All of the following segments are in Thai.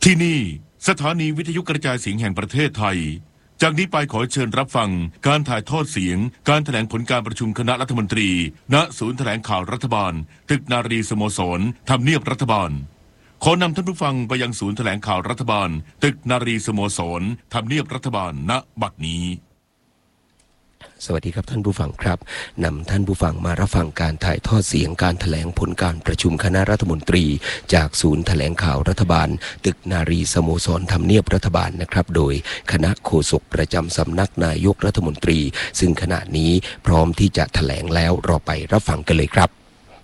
ที่นี่สถานีวิทยุกระจายเสียงแห่งประเทศไทยจากนี้ไปขอเชิญรับฟังการถ่ายทอดเสียงการแถลงผลการประชุมคณะรัฐมนตรีณศูนย์แถลงข่าวรัฐบาลตึกนารีสโมสรทำเนียบรัฐบาลขอนำท่านผู้ฟังไปยังศูนย์แถลงข่าวรัฐบาลตึกนารีสโมสรทำเนียบรัฐบาลณบัดนี้สวัสดีครับท่านผู้ฟังครับนำท่านผู้ฟังมารับฟังการถ่ายทอดเสียงการแถลงผลการประชุมคณะรัฐมนตรีจากศูนย์แถลงข่าวรัฐบาลตึกนารีสโมสรทำเนียบรัฐบาลนะครับโดยคณะโฆษกประจำสำนักนายกรัฐมนตรีซึ่งขณะนี้พร้อมที่จะแถลงแล้วเราไปรับฟังกันเลยครับ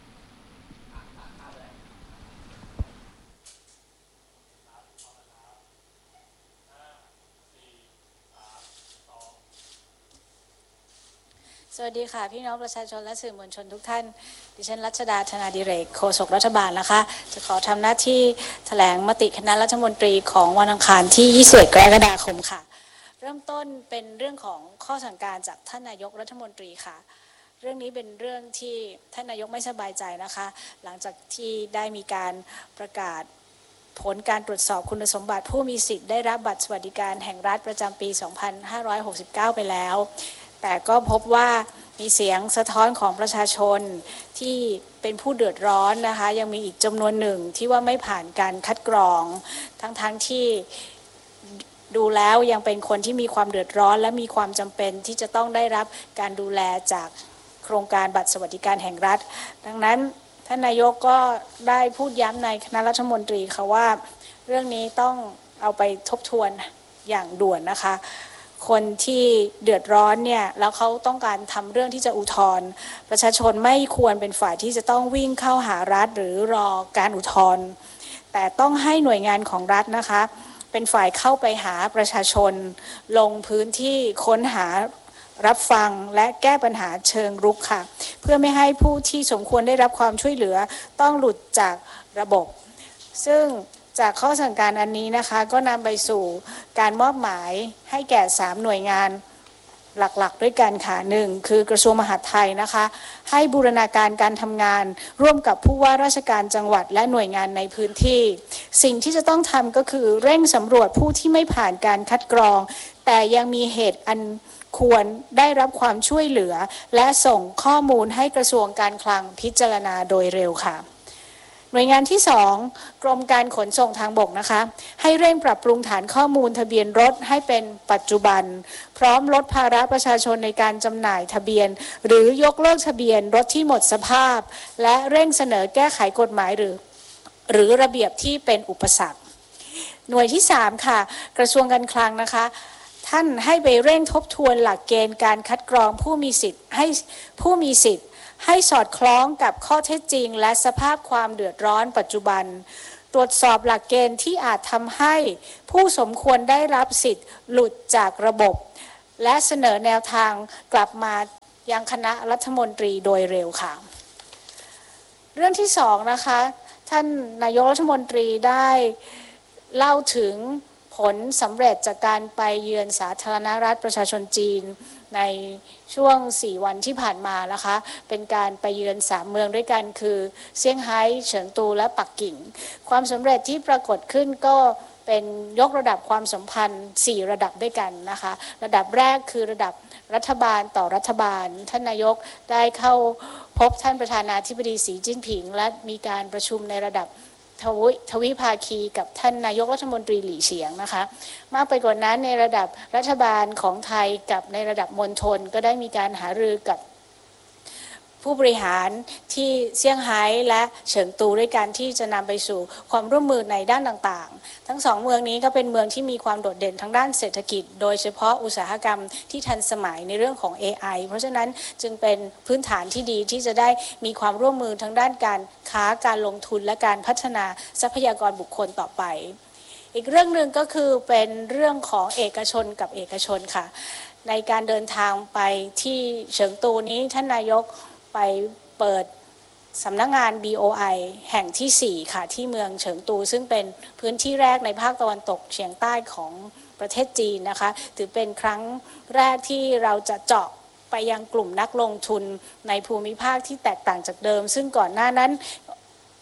สวัสดีค่ะพี่น้องประชาชนและสื่อมวลชนทุกท่านดิฉันรัชดาธนาดิเรกโฆษกรัฐบาลนะคะจะขอทำหน้าที่แถลงมติคณะรัฐมนตรีของวันอังคารที่21 กรกฎาคมค่ะเริ่มต้นเป็นเรื่องของข้อสั่งการจากท่านนายกรัฐมนตรีค่ะเรื่องนี้เป็นเรื่องที่ท่านนายกไม่สบายใจนะคะหลังจากที่ได้มีการประกาศผลการตรวจสอบคุณสมบัติผู้มีสิทธิ์ได้รับบัตรสวัสดิการแห่งรัฐประจำปี 2569 ไปแล้วแต่ก็พบว่ามีเสียงสะท้อนของประชาชนที่เป็นผู้เดือดร้อนนะคะยังมีอีกจำนวนหนึ่งที่ว่าไม่ผ่านการคัดกรองทั้งที่ดูแล้วยังเป็นคนที่มีความเดือดร้อนและมีความจำเป็นที่จะต้องได้รับการดูแลจากโครงการบัตรสวัสดิการแห่งรัฐดังนั้นท่านนายกก็ได้พูดย้ำในคณะรัฐมนตรีค่ะว่าเรื่องนี้ต้องเอาไปทบทวนอย่างด่วนนะคะคนที่เดือดร้อนเนี่ยแล้วเขาต้องการทำเรื่องที่จะอุทธรณ์ประชาชนไม่ควรเป็นฝ่ายที่จะต้องวิ่งเข้าหารัฐหรือรอการอุทธรณ์แต่ต้องให้หน่วยงานของรัฐนะคะเป็นฝ่ายเข้าไปหาประชาชนลงพื้นที่ค้นหารับฟังและแก้ปัญหาเชิงรุกค่ะเพื่อไม่ให้ผู้ที่สมควรได้รับความช่วยเหลือต้องหลุดจากระบบซึ่งจากข้อสั่งการอันนี้นะคะก็นำไปสู่การมอบหมายให้แก่3หน่วยงานหลักๆด้วยกันค่ะ1คือกระทรวงมหาดไทยนะคะให้บูรณาการการทำงานร่วมกับผู้ว่าราชการจังหวัดและหน่วยงานในพื้นที่สิ่งที่จะต้องทำก็คือเร่งสำรวจผู้ที่ไม่ผ่านการคัดกรองแต่ยังมีเหตุอันควรได้รับความช่วยเหลือและส่งข้อมูลให้กระทรวงการคลังพิจารณาโดยเร็วค่ะหน่วยงานที่2กรมการขนส่งทางบกนะคะให้เร่งปรับปรุงฐานข้อมูลทะเบียนรถให้เป็นปัจจุบันพร้อมลดภาระประชาชนในการจำหน่ายทะเบียนหรือยกเลิกทะเบียนรถที่หมดสภาพและเร่งเสนอแก้ไขกฎหมายหรือระเบียบที่เป็นอุปสรรคหน่วยที่3ค่ะกระทรวงการคลังนะคะท่านให้ไปเร่งทบทวนหลักเกณฑ์การคัดกรองผู้มีสิทธิ์ให้สอดคล้องกับข้อเท็จจริงและสภาพความเดือดร้อนปัจจุบันตรวจสอบหลักเกณฑ์ที่อาจทำให้ผู้สมควรได้รับสิทธิ์หลุดจากระบบและเสนอแนวทางกลับมายังคณะรัฐมนตรีโดยเร็วค่ะเรื่องที่2นะคะท่านนายกรัฐมนตรีได้เล่าถึงผลสำเร็จจากการไปเยือนสาธารณรัฐประชาชนจีนในช่วง4วันที่ผ่านมานะคะเป็นการไปเยือน3เมืองด้วยกันคือเซี่ยงไฮ้เฉิงตูและปักกิ่งความสำเร็จที่ปรากฏขึ้นก็เป็นยกระดับความสัมพันธ์4ระดับด้วยกันนะคะระดับแรกคือระดับรัฐบาลต่อรัฐบาลท่านนายกได้เข้าพบท่านประธานาธิบดีสีจิ้นผิงและมีการประชุมในระดับทวิภาคีกับท่านนายกรัฐมนตรีหลี่เฉียงนะคะมากไปกว่านั้นในระดับรัฐบาลของไทยกับในระดับมณฑลก็ได้มีการหารือกับผู้บริหารที่เซี่ยงไฮ้และเฉิงตูด้วยกันที่จะนำไปสู่ความร่วมมือในด้านต่างๆทั้ง2เมืองนี้ก็เป็นเมืองที่มีความโดดเด่นทางด้านเศรษฐกิจโดยเฉพาะอุตสาหกรรมที่ทันสมัยในเรื่องของ AI เพราะฉะนั้นจึงเป็นพื้นฐานที่ดีที่จะได้มีความร่วมมือทางด้านการค้าการลงทุนและการพัฒนาทรัพยากรบุคคลต่อไปอีกเรื่องหนึ่งก็คือเป็นเรื่องของเอกชนกับเอกชนค่ะในการเดินทางไปที่เฉิงตูนี้ท่านนายกไปเปิดสำนักงาน BOI แห่งที่4ค่ะที่เมืองเฉิงตูซึ่งเป็นพื้นที่แรกในภาคตะวันตกเฉียงใต้ของประเทศจีนนะคะถือเป็นครั้งแรกที่เราจะเจาะไปยังกลุ่มนักลงทุนในภูมิภาคที่แตกต่างจากเดิมซึ่งก่อนหน้านั้น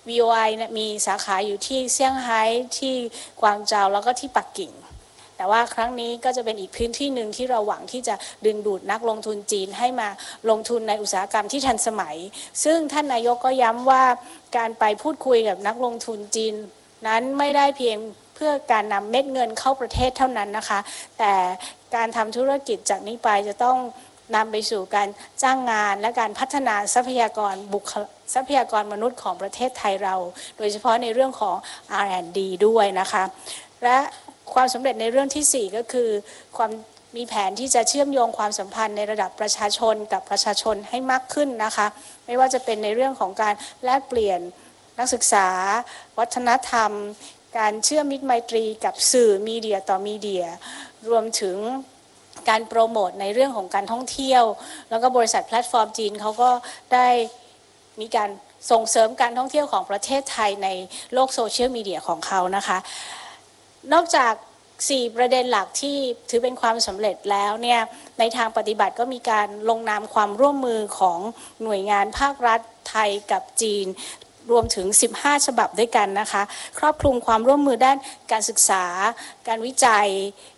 VOI มีสาขาอยู่ที่เซี่ยงไฮ้ที่กวางโจวแล้วก็ที่ปักกิ่งแต่ว่าครั้งนี้ก็จะเป็นอีกพื้นที่หนึ่งที่เราหวังที่จะดึงดูดนักลงทุนจีนให้มาลงทุนในอุตสาหกรรมที่ทันสมัยซึ่งท่านนายกก็ย้ำว่าการไปพูดคุยกับนักลงทุนจีนนั้นไม่ได้เพียงเพื่อการนำเม็ดเงินเข้าประเทศเท่านั้นนะคะแต่การทำธุรกิจจากนี้ไปจะต้องนำไปสู่การจ้างงานและการพัฒนาทรัพยากรมนุษย์ของประเทศไทยเราโดยเฉพาะในเรื่องของ R&D ด้วยนะคะและความสำเร็จในเรื่องที่4ก็คือความมีแผนที่จะเชื่อมโยงความสัมพันธ์ในระดับประชาชนกับประชาชนให้มากขึ้นนะคะไม่ว่าจะเป็นในเรื่องของการแลกเปลี่ยนนักศึกษาวัฒนธรรมการเชื่อมมิตรไมตรีกับสื่อมีเดียต่อมีเดียรวมถึงการโปรโมทในเรื่องของการท่องเที่ยวแล้วก็บริษัทแพลตฟอร์มจีนเขาก็ได้มีการส่งเสริมการท่องเที่ยวของประเทศไทยในโลกโซเชียลมีเดียของเขานะคะนอกจาก4ประเด็นหลักที่ถือเป็นความสำเร็จแล้วเนี่ยในทางปฏิบัติก็มีการลงนามความร่วมมือของหน่วยงานภาครัฐไทยกับจีนรวมถึง15ฉบับด้วยกันนะคะครอบคลุมความร่วมมือด้านการศึกษาการวิจัย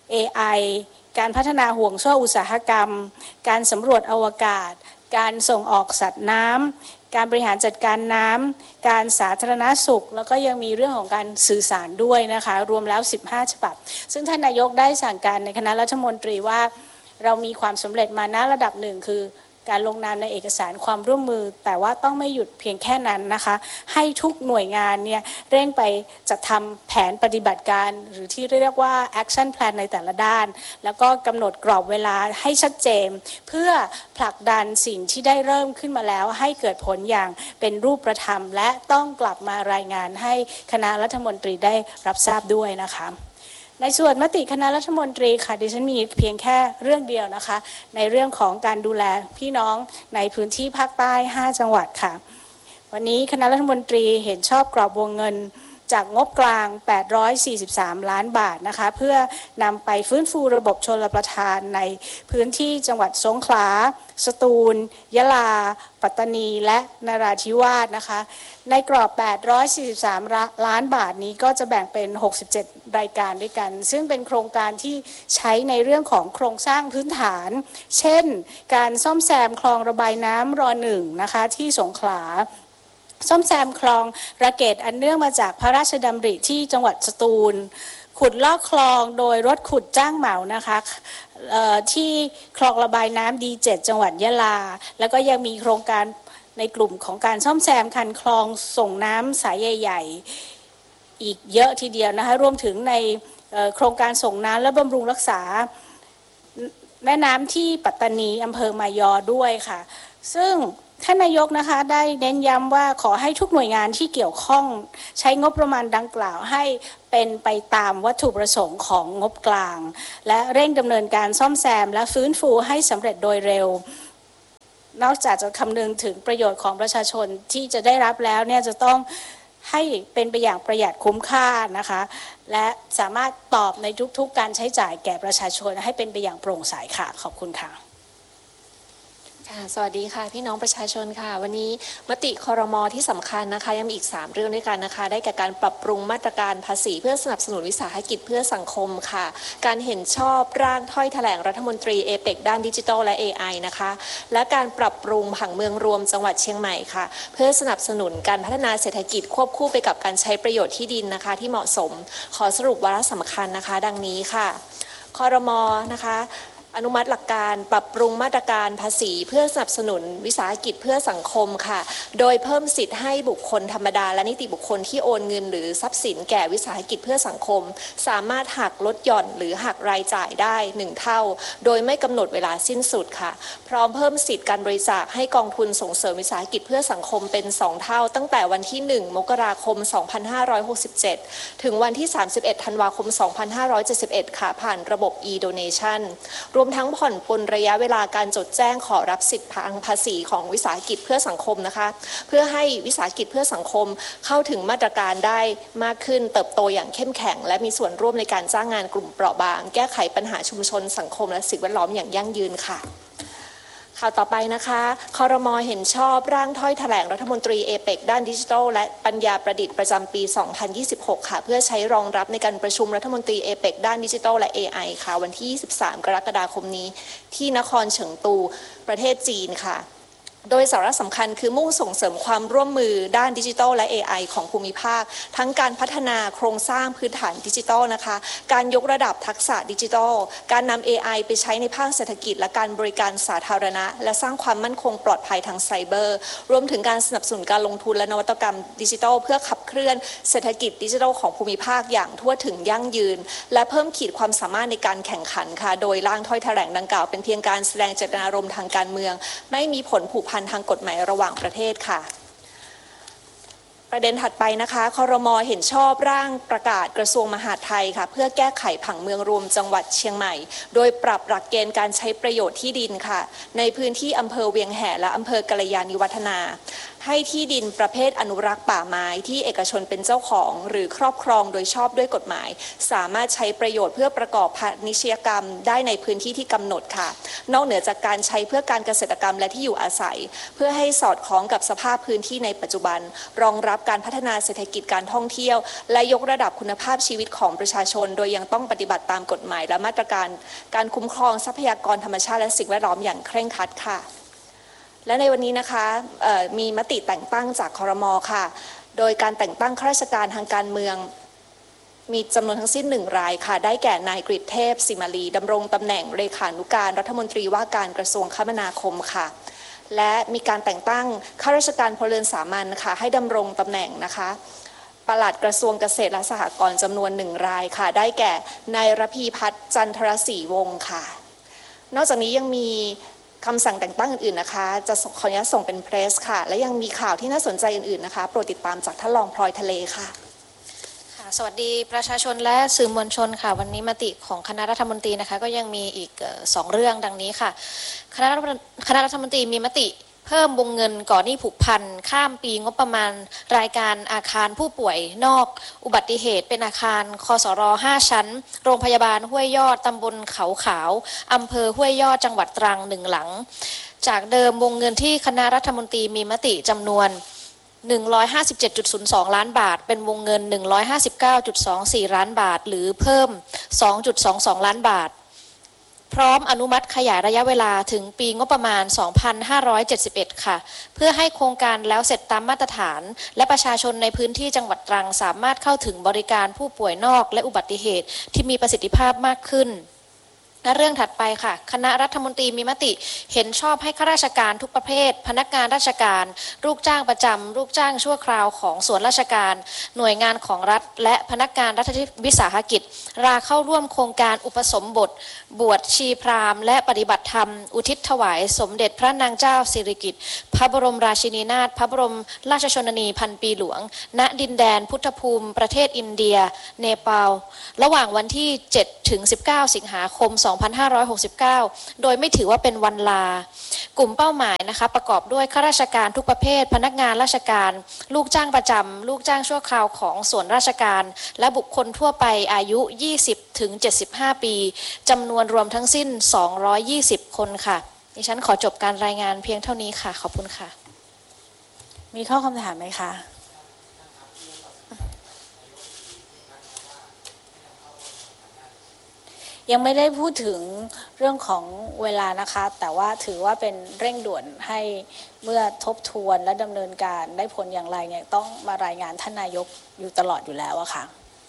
AI การพัฒนาห่วงโซ่อุตสาหกรรมการสำรวจอวกาศการส่งออกสัตว์น้ำการบริหารจัดการน้ำการสาธารณสุขแล้วก็ยังมีเรื่องของการสื่อสารด้วยนะคะรวมแล้ว15ฉบับซึ่งท่านนายกได้สั่งการในคณะรัฐมนตรีว่าเรามีความสำเร็จมาณระดับหนึ่งคือการลงนามในเอกสารความร่วมมือแต่ว่าต้องไม่หยุดเพียงแค่นั้นนะคะให้ทุกหน่วยงานเนี่ยเร่งไปจัดทำแผนปฏิบัติการหรือที่เรียกว่า action plan ในแต่ละด้านแล้วก็กำหนดกรอบเวลาให้ชัดเจนเพื่อผลักดันสิ่งที่ได้เริ่มขึ้นมาแล้วให้เกิดผลอย่างเป็นรูปธรรมและต้องกลับมารายงานให้คณะรัฐมนตรีได้รับทราบด้วยนะคะในส่วนมติคณะรัฐมนตรีค่ะดิฉันมีเพียงแค่เรื่องเดียวนะคะในเรื่องของการดูแลพี่น้องในพื้นที่ภาคใต้5จังหวัดค่ะวันนี้คณะรัฐมนตรีเห็นชอบกรอบวงเงินจากงบกลาง843ล้านบาทนะคะเพื่อนำไปฟื้นฟูระบบชลประทานในพื้นที่จังหวัดสงขลาสตูลยะลาปัตตานีและนราธิวาสนะคะในกรอบ843ล้านบาทนี้ก็จะแบ่งเป็น67รายการด้วยกันซึ่งเป็นโครงการที่ใช้ในเรื่องของโครงสร้างพื้นฐานเช่นการซ่อมแซมคลองระบายน้ำร.1 นะคะที่สงขลาซ่อมแซมคลองระเกตอันเนื่องมาจากพระราชดำริที่จังหวัดสตูลขุดลอกคลองโดยรถขุดจ้างเหมานะคะที่คลองระบายน้ำD7จังหวัดยะลาแล้วก็ยังมีโครงการในกลุ่มของการซ่อมแซมคันคลองส่งน้ำสายใหญ่ๆอีกเยอะทีเดียวนะคะรวมถึงในโครงการส่งน้ำและบำรุงรักษาแม่น้ำที่ปัตตานีอำเภอมายอด้วยค่ะซึ่งท่านนายกนะคะได้เน้นย้ำว่าขอให้ทุกหน่วยงานที่เกี่ยวข้องใช้งบประมาณดังกล่าวให้เป็นไปตามวัตถุประสงค์ของงบกลางและเร่งดำเนินการซ่อมแซมและฟื้นฟูให้สำเร็จโดยเร็วนอกจากจะคำนึงถึงประโยชน์ของประชาชนที่จะได้รับแล้วเนี่ยจะต้องให้เป็นไปอย่างประหยัดคุ้มค่านะคะและสามารถตอบในทุกๆการใช้จ่ายแก่ประชาชนให้เป็นไปอย่างโปร่งใสค่ะขอบคุณค่ะสวัสดีค่ะพี่น้องประชาชนค่ะวันนี้มติครม.ที่สำคัญนะคะยังมีอีก3เรื่องด้วยกันนะคะได้แก่การปรับปรุงมาตรการภาษีเพื่อสนับสนุนวิสาหกิจเพื่อสังคมค่ะการเห็นชอบร่างถ้อยแถลงรัฐมนตรีเอเปกด้านดิจิทัลและ AI นะคะและการปรับปรุงผังเมืองรวมจังหวัดเชียงใหม่ค่ะเพื่อสนับสนุนการพัฒนาเศรษฐกิจควบคู่ไปกับการใช้ประโยชน์ที่ดินนะคะที่เหมาะสมขอสรุปวาระสำคัญนะคะดังนี้ค่ะครม.นะคะอนุมัติหลักการปรับปรุงมาตรการภาษีเพื่อสนับสนุนวิสาหกิจเพื่อสังคมค่ะโดยเพิ่มสิทธิ์ให้บุคคลธรรมดาและนิติบุคคลที่โอนเงินหรือทรัพย์สินแก่วิสาหกิจเพื่อสังคมสามารถหักลดหย่อนหรือหักรายจ่ายได้1เท่าโดยไม่กำหนดเวลาสิ้นสุดค่ะพร้อมเพิ่มสิทธิ์การบริจาคให้กองทุนส่งเสริมวิสาหกิจเพื่อสังคมเป็น2เท่าตั้งแต่วันที่1มกราคม2567ถึงวันที่31ธันวาคม2571ค่ะผ่านระบบ e-donation รวมทั้งผ่อนปลนระยะเวลาการจดแจ้งขอรับสิทธิทางภาษีของวิสาหกิจเพื่อสังคมนะคะเพื่อให้วิสาหกิจเพื่อสังคมเข้าถึงมาตรการได้มากขึ้นเติบโตอย่างเข้มแข็งและมีส่วนร่วมในการจ้างงานกลุ่มเปราะบางแก้ไขปัญหาชุมชนสังคมและสิ่งแวดล้อมอย่างยั่งยืนค่ะข่าวต่อไปนะคะครม.เห็นชอบร่างถ้อยแถลงรัฐมนตรีเอเปกด้านดิจิทัลและปัญญาประดิษฐ์ประจำปี 2026 ค่ะเพื่อใช้รองรับในการประชุมรัฐมนตรีเอเปกด้านดิจิทัลและ AI ค่ะวันที่ 23 กรกฎาคมนี้ที่นครเฉิงตูประเทศจีนค่ะโดยสาระสำคัญคือมุ่งส่งเสริมความร่วมมือด้านดิจิทัลและ AI ของภูมิภาคทั้งการพัฒนาโครงสร้างพื้นฐานดิจิทัลนะคะการยกระดับทักษะดิจิทัลการนำ AI ไปใช้ในภาคเศรษฐกิจและการบริการสาธารณะและสร้างความมั่นคงปลอดภัยทางไซเบอร์รวมถึงการสนับสนุนการลงทุนและนวัตกรรมดิจิทัลเพื่อขับเคลื่อนเศรษฐกิจดิจิทัลของภูมิภาคอย่างทั่วถึงยั่งยืนและเพิ่มขีดความสามารถในการแข่งขันค่ะโดยร่างถ้อยแถลงดังกล่าวเป็นเพียงการแสดงเจตนารมณ์ทางการเมืองไม่มีผลผูกพันทางกฎหมายระหว่างประเทศค่ะประเด็นถัดไปนะคะครม.เห็นชอบร่างประกาศกระทรวงมหาดไทยค่ะเพื่อแก้ไขผังเมืองรวมจังหวัดเชียงใหม่โดยปรับหลักเกณฑ์การใช้ประโยชน์ที่ดินค่ะในพื้นที่อำเภอเวียงแหและอำเภอกัลยาณิวัฒนาให้ที่ดินประเภทอนุรักษ์ป่าไม้ที่เอกชนเป็นเจ้าของหรือครอบครองโดยชอบด้วยกฎหมายสามารถใช้ประโยชน์เพื่อประกอบพาณิชยกรรมได้ในพื้นที่ที่กำหนดค่ะนอกเหนือจากการใช้เพื่อการเกษตรกรรมและที่อยู่อาศัยเพื่อให้สอดคล้องกับสภาพพื้นที่ในปัจจุบันรองรับการพัฒนาเศรษฐกิจการท่องเที่ยวและยกระดับคุณภาพชีวิตของประชาชนโดยยังต้องปฏิบัติตามกฎหมายและมาตรการการคุ้มครองทรัพยากรธรรมชาติและสิ่งแวดล้อมอย่างเคร่งครัดค่ะและในวันนี้นะคะมีมติแต่งตั้งจากครม.ค่ะโดยการแต่งตั้งข้าราชการทางการเมืองมีจำนวนทั้งสิ้น1รายค่ะได้แก่นายกฤษเทพสิมาลีดำรงตำแหน่งเลขานุการรัฐมนตรีว่าการกระทรวงคมนาคมค่ะและมีการแต่งตั้งข้าราชการพลเรือนสามัญค่ะให้ดำรงตำแหน่งนะคะปลัดกระทรวงเกษตรและสหกรณ์จำนวน1รายค่ะได้แก่นายระพีพัฒน์จันทรศรีวงศ์ค่ะนอกจากนี้ยังมีคำสั่งแต่งตั้งอื่นๆนะคะจะขออนุญาตส่งเป็นเพรสค่ะและยังมีข่าวที่น่าสนใจอื่นๆนะคะโปรดติดตามจากท่านรองพลอยทะเลค่ะสวัสดีประชาชนและสื่อมวลชนค่ะวันนี้มติของคณะรัฐมนตรีนะคะก็ยังมีอีก2เรื่องดังนี้ค่ะคณะรัฐมนตรีมีมติเพิ่มวงเงินก่อนหนี้ผูกพันข้ามปีงบประมาณรายการอาคารผู้ป่วยนอกอุบัติเหตุเป็นอาคารคสร5ชั้นโรงพยาบาลห้วยยอดตำบลเขาขาวอำเภอห้วยยอดจังหวัดตรัง1หลังจากเดิมวงเงินที่คณะรัฐมนตรีมีมติจำนวน157.02 ล้านบาทเป็นวงเงิน159.24 ล้านบาทหรือเพิ่ม 2.22 ล้านบาทพร้อมอนุมัติขยายระยะเวลาถึงปีงบประมาณ 2571 ค่ะเพื่อให้โครงการแล้วเสร็จตามมาตรฐานและประชาชนในพื้นที่จังหวัดตรังสามารถเข้าถึงบริการผู้ป่วยนอกและอุบัติเหตุที่มีประสิทธิภาพมากขึ้นและเรื่องถัดไปค่ะคณะรัฐมนตรีมีมติเห็นชอบให้ข้าราชการทุกประเภทพนักงานราชการลูกจ้างประจำลูกจ้างชั่วคราวของส่วนราชการหน่วยงานของรัฐและพนักงานรัฐวิสาหกิจราเข้าร่วมโครงการอุปสมบทบวชชีพราหมณ์และปฏิบัติธรรมอุทิศถวายสมเด็จพระนางเจ้าสิริกิติ์พระบรมราชินีนาถพระบรมราชชนนีพันปีหลวงณดินแดนพุทธภูมิประเทศอินเดียเนปาลระหว่างวันที่7 ถึง 19 สิงหาคม 2569 โดยไม่ถือว่าเป็นวันลากลุ่มเป้าหมายนะคะประกอบด้วยข้าราชการทุกประเภทพนักงานราชการลูกจ้างประจำลูกจ้างชั่วคราวของส่วนราชการและบุคคลทั่วไปอายุ 20 ถึง 75 ปีจำนวนรวมทั้งสิ้น 220 คนค่ะดิฉันขอจบการรายงานเพียงเท่านี้ค่ะขอบคุณค่ะมีข้อคำถามไหมคะยังไม่ได้พูดถึงเรื่องของเวลานะคะแต่ว่าถือว่าเป็นเร่งด่วนให้เมื่อทบทวนและดำเนินการได้ผลอย่างไรเนี่ยต้องมารายงานท่านนายกอยู่ตลอดอยู่แล้วอะค่ะ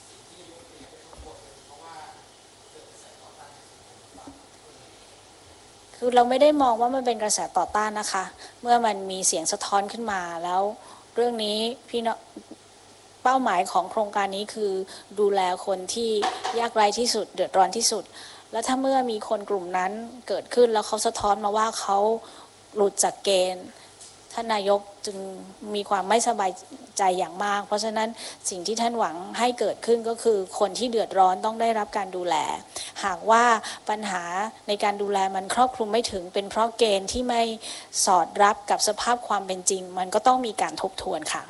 คือเราไม่ได้มองว่ามันเป็นกระแสต่อต้านนะคะเมื่อมันมีเสียงสะท้อนขึ้นมาแล้วเรื่องนี้พี่น้องเป้าหมายของโครงการนี้คือดูแลคนที่ยากไร้ที่สุดเดือดร้อนที่สุดและถ้าเมื่อมีคนกลุ่มนั้นเกิดขึ้นแล้วเขาสะท้อนมาว่าเขาหลุดจากเกณฑ์ท่านนายกจึงมีความไม่สบายใจอย่างมากเพราะฉะนั้นสิ่งที่ท่านหวังให้เกิดขึ้นก็คือคนที่เดือดร้อนต้องได้รับการดูแลหากว่าปัญหาในการดูแลมันครอบคลุมไม่ถึงเป็นเพราะเกณฑ์ที่ไม่สอดรับกับสภาพความเป็นจริงมันก็ต้องมีการทบทวนค่ะ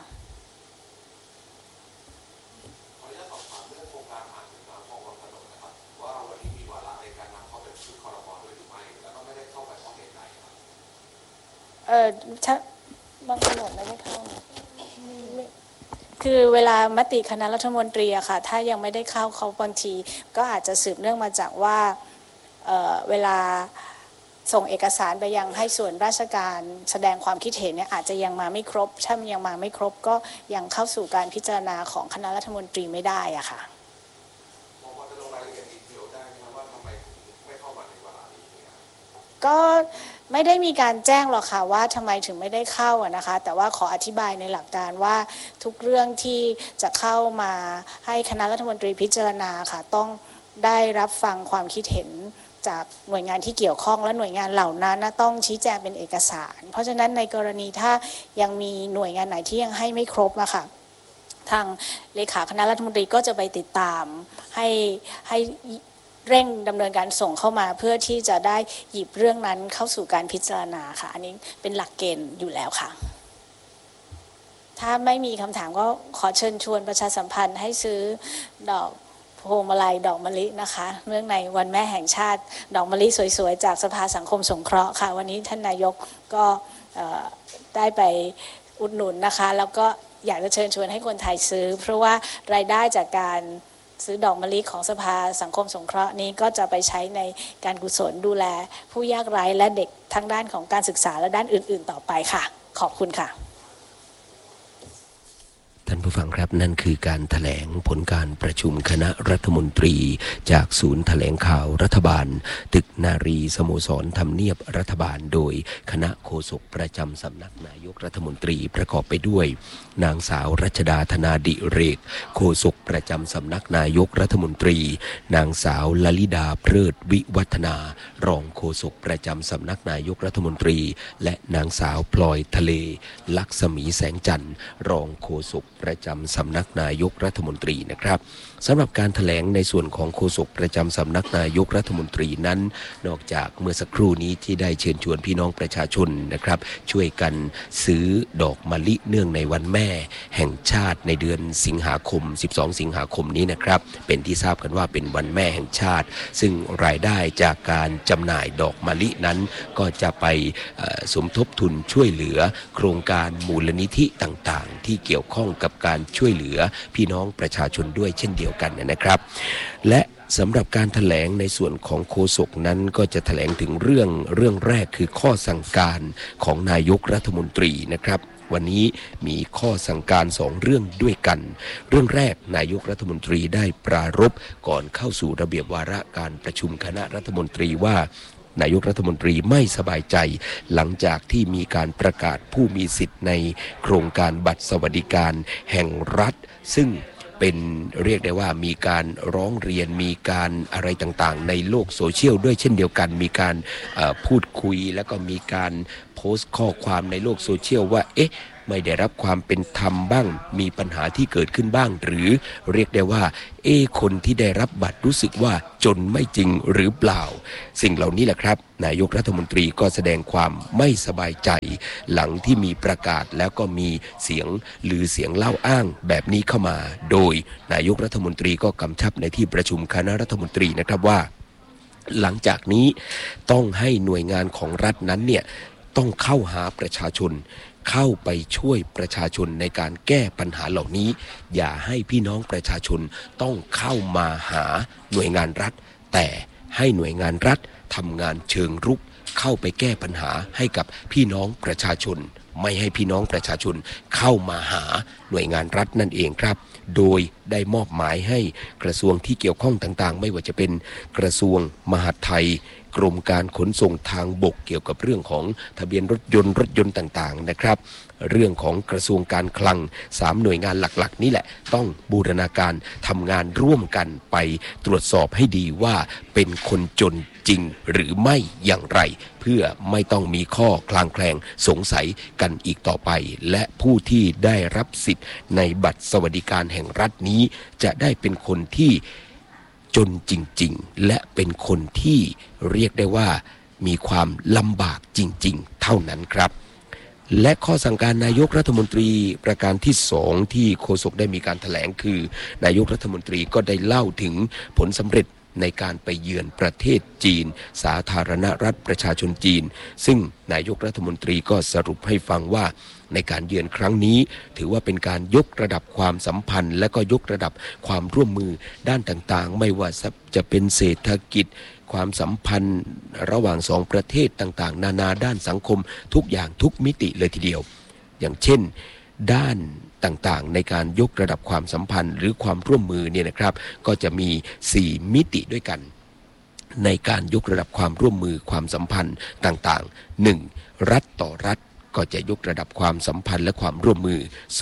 บางถนนไม่ได้เข้าคือเวลามติคณะรัฐมนตรีอะค่ะถ้ายังไม่ได้เข้าเขาบางทีก็อาจจะสืบเนื่องมาจากว่าเวลาส่งเอกสารไปยังให้ส่วนราชการแสดงความคิดเห็นเนี่ยอาจจะยังมาไม่ครบถ้ามันยังมาไม่ครบก็ยังเข้าสู่การพิจารณาของคณะรัฐมนตรีไม่ได้อะค่ะก็ไม่ได้มีการแจ้งหรอกค่ะว่าทำไมถึงไม่ได้เข้านะคะแต่ว่าขออธิบายในหลักการว่าทุกเรื่องที่จะเข้ามาให้คณะรัฐมนตรีพิจารณาค่ะต้องได้รับฟังความคิดเห็นจากหน่วยงานที่เกี่ยวข้องและหน่วยงานเหล่านั้นต้องชี้แจงเป็นเอกสารเพราะฉะนั้นในกรณีถ้ายังมีหน่วยงานไหนที่ยังให้ไม่ครบอะค่ะทางเลขาคณะรัฐมนตรีก็จะไปติดตามให้เร่งดำเนินการส่งเข้ามาเพื่อที่จะได้หยิบเรื่องนั้นเข้าสู่การพิจารณาค่ะอันนี้เป็นหลักเกณฑ์อยู่แล้วค่ะถ้าไม่มีคำถามก็ขอเชิญชวนประชาสัมพันธ์ให้ซื้อดอกพวงมาลัยดอกมะลินะคะเนื่องในวันแม่แห่งชาติดอกมะลิสวยๆจากสภาสังคมสงเคราะห์ค่ะวันนี้ท่านนายกก็ได้ไปอุดหนุนนะคะแล้วก็อยากจะเชิญชวนให้คนไทยซื้อเพราะว่ารายได้จากการซื้อดอกมะลิของสภาสังคมสงเคราะห์นี้ก็จะไปใช้ในการกุศลดูแลผู้ยากไร้และเด็กทั้งด้านของการศึกษาและด้านอื่นๆต่อไปค่ะขอบคุณค่ะท่านผู้ฟังครับนั่นคือการแถลงผลการประชุมคณะรัฐมนตรีจากศูนย์แถลงข่าวรัฐบาลตึกนารีสโมสรทำเนียบรัฐบาลโดยคณะโฆษกประจำสำนักนายกรัฐมนตรีประกอบไปด้วยนางสาวรัชดาธนาดิเรกโฆษกประจำสำนักนายกรัฐมนตรีนางสาวลลิดาเพลิดวิวัฒนารองโฆษกประจำสำนักนายกรัฐมนตรีและนางสาวพลอยทะเลลักษมีแสงจันทร์รองโฆษกประจำสำนักนายกรัฐมนตรีนะครับสำหรับการแถลงในส่วนของโฆษกประจำสำนักนายกรัฐมนตรีนั้นนอกจากเมื่อสักครู่นี้ที่ได้เชิญชวนพี่น้องประชาชนนะครับช่วยกันซื้อดอกมะลิเนื่องในวันแม่แห่งชาติในเดือนสิงหาคม12สิงหาคมนี้นะครับเป็นที่ทราบกันว่าเป็นวันแม่แห่งชาติซึ่งรายได้จากการจำหน่ายดอกมะลินั้นก็จะไปสมทบทุนช่วยเหลือโครงการมูลนิธิต่างๆที่เกี่ยวข้องกับการช่วยเหลือพี่น้องประชาชนด้วยเช่นเดียวกันนะครับและสำหรับการแถลงในส่วนของโฆษกนั้นก็จะแถลงถึงเรื่องแรกคือข้อสั่งการของนายกรัฐมนตรีนะครับวันนี้มีข้อสั่งการ2เรื่องด้วยกันเรื่องแรกนายกรัฐมนตรีได้ปรารภก่อนเข้าสู่ระเบียบวาระการประชุมคณะรัฐมนตรีว่านายกรัฐมนตรีไม่สบายใจหลังจากที่มีการประกาศผู้มีสิทธิ์ในโครงการบัตรสวัสดิการแห่งรัฐซึ่งเป็นเรียกได้ว่ามีการร้องเรียนมีการอะไรต่างๆในโลกโซเชียลด้วยเช่นเดียวกันมีการพูดคุยแล้วก็มีการโพสต์ข้อความในโลกโซเชียลว่าไม่ได้รับความเป็นธรรมบ้างมีปัญหาที่เกิดขึ้นบ้างหรือเรียกได้ว่าคนที่ได้รับบัตรรู้สึกว่าจนไม่จริงหรือเปล่าสิ่งเหล่านี้แหละครับนายกรัฐมนตรีก็แสดงความไม่สบายใจหลังที่มีประกาศแล้วก็มีเสียงลือเสียงเล่าอ้างแบบนี้เข้ามาโดยนายกรัฐมนตรีก็กำชับในที่ประชุมคณะรัฐมนตรีนะครับว่าหลังจากนี้ต้องให้หน่วยงานของรัฐนั้นเนี่ยต้องเข้าหาประชาชนเข้าไปช่วยประชาชนในการแก้ปัญหาเหล่านี้อย่าให้พี่น้องประชาชนต้องเข้ามาหาหน่วยงานรัฐแต่ให้หน่วยงานรัฐทำงานเชิงรุกเข้าไปแก้ปัญหาให้กับพี่น้องประชาชนไม่ให้พี่น้องประชาชนเข้ามาหาหน่วยงานรัฐนั่นเองครับโดยได้มอบหมายให้กระทรวงที่เกี่ยวข้องต่างๆไม่ว่าจะเป็นกระทรวงมหาดไทยกรมการขนส่งทางบกเกี่ยวกับเรื่องของทะเบียนรถยนต์ต่างๆนะครับเรื่องของกระทรวงการคลัง3หน่วยงานหลักๆนี่แหละต้องบูรณาการทำงานร่วมกันไปตรวจสอบให้ดีว่าเป็นคนจนจริงหรือไม่อย่างไรเพื่อไม่ต้องมีข้อคลางแคลงสงสัยกันอีกต่อไปและผู้ที่ได้รับสิทธิ์ในบัตรสวัสดิการแห่งรัฐนี้จะได้เป็นคนที่จนจริงๆและเป็นคนที่เรียกได้ว่ามีความลำบากจริงๆเท่านั้นครับและข้อสั่งการนายกรัฐมนตรีประการที่2ที่โฆษกได้มีการแถลงคือนายกรัฐมนตรีก็ได้เล่าถึงผลสำเร็จในการไปเยือนประเทศจีนสาธารณรัฐประชาชนจีนซึ่งนายกรัฐมนตรีก็สรุปให้ฟังว่าในการเยือนครั้งนี้ถือว่าเป็นการยกระดับความสัมพันธ์และก็ยกระดับความร่วมมือด้านต่างๆไม่ว่าจะเป็นเศรษฐกิจความสัมพันธ์ระหว่างสองประเทศต่างๆนานาด้านสังคมทุกอย่างทุกมิติเลยทีเดียวอย่างเช่นด้านต่างๆในการยกระดับความสัมพันธ์หรือความร่วมมือเนี่ยนะครับก็จะมี4มิติด้วยกันในการยกระดับความร่วมมือความสัมพันธ์ต่างๆ 1. รัฐต่อรัฐก็จะยกระดับความสัมพันธ์และความร่วมมือ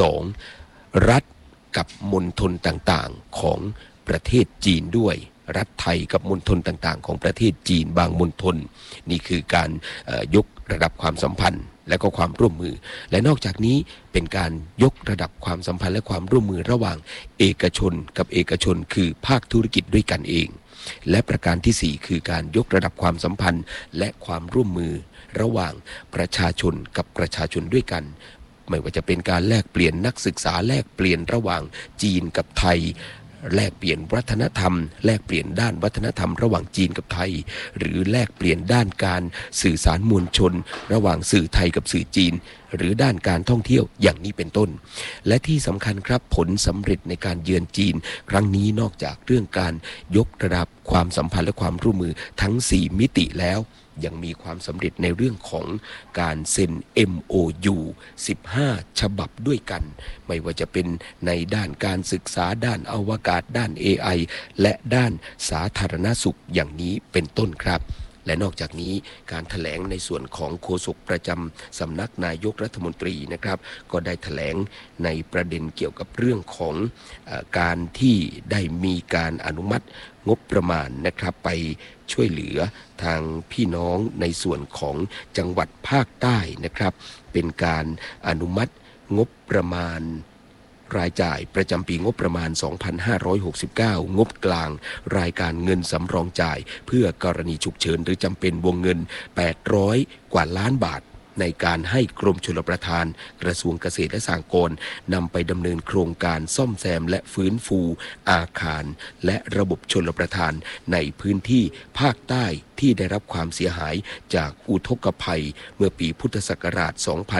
2. รัฐกับมณฑลต่างๆของประเทศจีนด้วยรัฐไทยกับมณฑลต่างๆของประเทศจีนบางมณฑลนี่คือการยกระดับความสัมพันธ์และก็ความร่วมมือและนอกจากนี้เป็นการยกระดับความสัมพันธ์และความร่วมมือระหว่างเอกชนกับเอกชนคือภาคธุรกิจด้วยกันเองและประการที่4คือการยกระดับความสัมพันธ์และความร่วมมือระหว่างประชาชนกับประชาชนด้วยกันไม่ว่าจะเป็นการแลกเปลี่ยนนักศึกษาแลกเปลี่ยนระหว่างจีนกับไทยแลกเปลี่ยนวัฒนธรรมแลกเปลี่ยนด้านวัฒนธรรมระหว่างจีนกับไทยหรือแลกเปลี่ยนด้านการสื่อสารมวลชนระหว่างสื่อไทยกับสื่อจีนหรือด้านการท่องเที่ยวอย่างนี้เป็นต้นและที่สำคัญครับผลสำเร็จในการเยือนจีนครั้งนี้นอกจากเรื่องการยกระดับความสัมพันธ์และความร่วมมือทั้ง4มิติแล้วยังมีความสำเร็จในเรื่องของการเซ็น MOU 15 ฉบับด้วยกันไม่ว่าจะเป็นในด้านการศึกษาด้านอวกาศด้าน AI และด้านสาธารณสุขอย่างนี้เป็นต้นครับและนอกจากนี้การแถลงในส่วนของโฆษกประจำสำนักนายกรัฐมนตรีนะครับก็ได้แถลงในประเด็นเกี่ยวกับเรื่องของการที่ได้มีการอนุมัติงบประมาณนะครับไปช่วยเหลือทางพี่น้องในส่วนของจังหวัดภาคใต้นะครับเป็นการอนุมัติงบประมาณรายจ่ายประจำปีงบประมาณ 2569 งบกลางรายการเงินสำรองจ่ายเพื่อกรณีฉุกเฉินหรือจำเป็นวงเงิน800 กว่าล้านบาทในการให้กรมชลประทานกระทรวงเกษตรและสหกรณ์นำไปดำเนินโครงการซ่อมแซมและฟื้นฟูอาคารและระบบชลประทานในพื้นที่ภาคใต้ที่ได้รับความเสียหายจากอุทกภัยเมื่อปีพุทธศักราช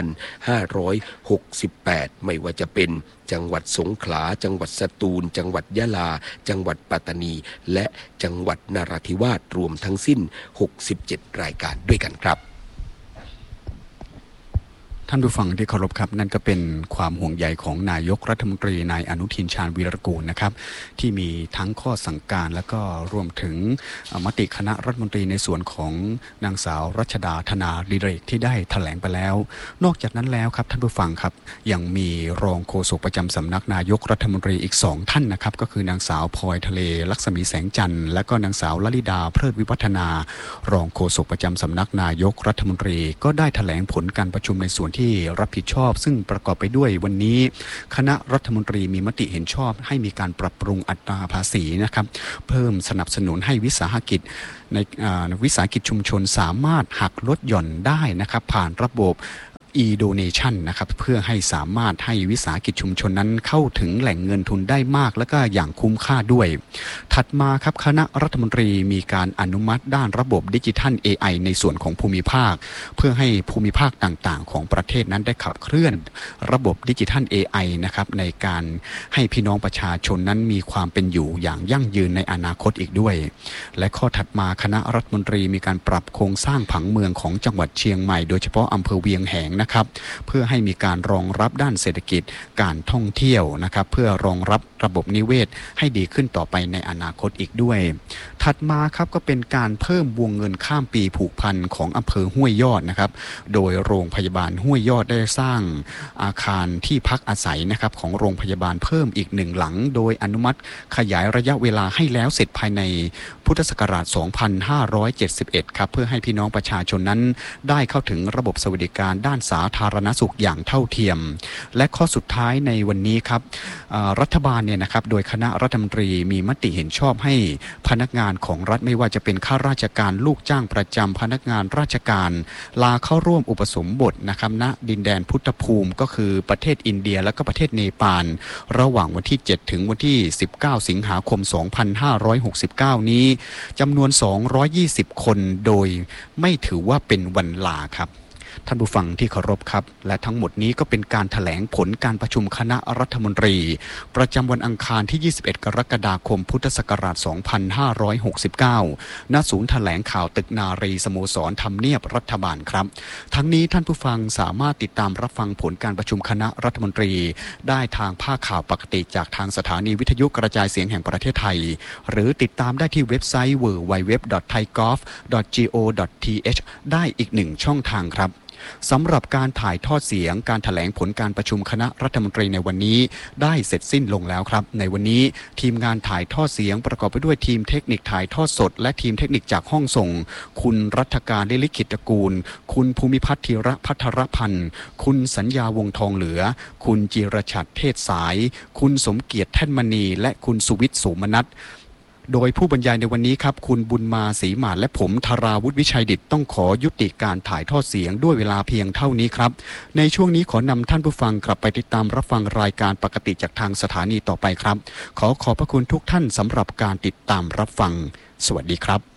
2568 ไม่ว่าจะเป็นจังหวัดสงขลาจังหวัดสตูลจังหวัดยะลาจังหวัดปัตตานีและจังหวัดนราธิวาสรวมทั้งสิ้น67รายการด้วยกันครับท่านผู้ฟังที่เคารพครับนั่นก็เป็นความห่วงใยของนายกรัฐมนตรีนายอนุทินชาญวีรกูลนะครับที่มีทั้งข้อสั่งการและก็รวมถึงมติคณะรัฐมนตรีในส่วนของนางสาวรัชดาธนาดิเรกที่ได้แถลงไปแล้วนอกจากนั้นแล้วครับท่านผู้ฟังครับยังมีรองโฆษกประจำสำนักนายกรัฐมนตรีอีก2ท่านนะครับก็คือนางสาวพลอยทะเลลักษมีแสงจันทร์และก็นางสาวลลิดาเพลิดวิวัฒนารองโฆษกประจำสำนักนายกรัฐมนตรีก็ได้แถลงผลการประชุมในส่วนที่รับผิดชอบซึ่งประกอบไปด้วยวันนี้คณะรัฐมนตรีมีมติเห็นชอบให้มีการปรับปรุงอัตราภาษีนะครับเพิ่มสนับสนุนให้วิสาหกิจในวิสาหกิจชุมชนสามารถหักลดหย่อนได้นะครับผ่านระบบe-donation นะครับเพื่อให้สามารถให้วิสาหกิจชุมชนนั้นเข้าถึงแหล่งเงินทุนได้มากและก็อย่างคุ้มค่าด้วยถัดมาครับคณะรัฐมนตรีมีการอนุมัติด้านระบบดิจิทัล AI ในส่วนของภูมิภาคเพื่อให้ภูมิภาคต่างๆของประเทศนั้นได้ขับเคลื่อนระบบดิจิทัล AI นะครับในการให้พี่น้องประชาชนนั้นมีความเป็นอยู่อย่างยั่งยืนในอนาคตอีกด้วยและข้อถัดมาคณะรัฐมนตรีมีการปรับโครงสร้างผังเมืองของจังหวัดเชียงใหม่โดยเฉพาะอำเภอเวียงแหงนะครับเพื่อให้มีการรองรับด้านเศรษฐกิจการท่องเที่ยวนะครับเพื่อรองรับระบบนิเวศให้ดีขึ้นต่อไปในอนาคตอีกด้วยถัดมาครับก็เป็นการเพิ่มวงเงินข้ามปีผูกพันของอำเภอห้วยยอดนะครับโดยโรงพยาบาลห้วยยอดได้สร้างอาคารที่พักอาศัยนะครับของโรงพยาบาลเพิ่มอีก1หลังโดยอนุมัติขยายระยะเวลาให้แล้วเสร็จภายในพุทธศักราช 2571 ครับเพื่อให้พี่น้องประชาชนนั้นได้เข้าถึงระบบสวัสดิการด้านสาธารณสุขอย่างเท่าเทียมและข้อสุดท้ายในวันนี้ครับรัฐบาลเนี่ยเนี่ยนะครับโดยคณะรัฐมนตรีมีมติเห็นชอบให้พนักงานของรัฐไม่ว่าจะเป็นข้าราชการลูกจ้างประจำพนักงานราชการลาเข้าร่วมอุปสมบทนะครับณดินแดนพุทธภูมิก็คือประเทศอินเดียและก็ประเทศเนปาลระหว่างวันที่7ถึงวันที่19สิงหาคม2569นี้จำนวน220คนโดยไม่ถือว่าเป็นวันลาครับท่านผู้ฟังที่เคารพครับและทั้งหมดนี้ก็เป็นการแถลงผลการประชุมคณะรัฐมนตรีประจำวันอังคารที่21กรกฎาคมพุทธศักราช2569ณศูนย์แถลงข่าวตึกนารีสโมสรทำเนียบรัฐบาลครับทั้งนี้ท่านผู้ฟังสามารถติดตามรับฟังผลการประชุมคณะรัฐมนตรีได้ทางภาคข่าวปกติจากทางสถานีวิทยุกระจายเสียงแห่งประเทศไทยหรือติดตามได้ที่เว็บไซต์ www.thaigov.go.th ได้อีกหนึ่งช่องทางครับสำหรับการถ่ายทอดเสียงการแถลงผลการประชุมคณะรัฐมนตรีในวันนี้ได้เสร็จสิ้นลงแล้วครับในวันนี้ทีมงานถ่ายทอดเสียงประกอบไปด้วยทีมเทคนิคถ่ายทอดสดและทีมเทคนิคจากห้องส่งคุณรัฐการลิขิตตระกูลคุณภูมิพัฒน์ธีระพัทรพันธ์คุณสัญญาวงทองเหลือคุณจิรชัดเทศสายคุณสมเกียรติแท่นมณีและคุณสุวิทย์โสมนัสโดยผู้บรรยายในวันนี้ครับคุณบุญมาศรีหมาดและผมธราวุฒิวิชัยดิษฐ์ต้องขอยุติการถ่ายทอดเสียงด้วยเวลาเพียงเท่านี้ครับในช่วงนี้ขอนำท่านผู้ฟังกลับไปติดตามรับฟังรายการปกติจากทางสถานีต่อไปครับขอบพระคุณทุกท่านสำหรับการติดตามรับฟังสวัสดีครับ